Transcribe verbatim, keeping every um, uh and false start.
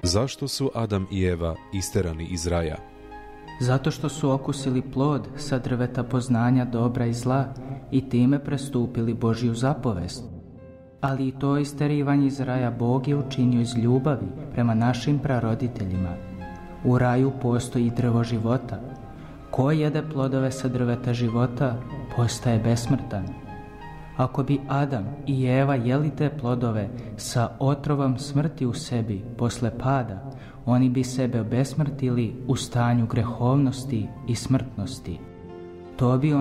Zašto su Adam i Eva isterani iz raja? Zato što su okusili plod sa drveta poznanja dobra i zla i time prestupili Božju zapovest. Ali i to isterivanje iz raja Bog je učinio iz ljubavi prema našim praroditeljima. U raju postoji drvo života. Ko jede plodove sa drveta života, postaje besmrtan. Ako bi Adam i Eva jeli te plodove sa otrovom smrti u sebi posle pada, oni bi sebe obesmrtili u stanju grehovnosti i smrtnosti. To bi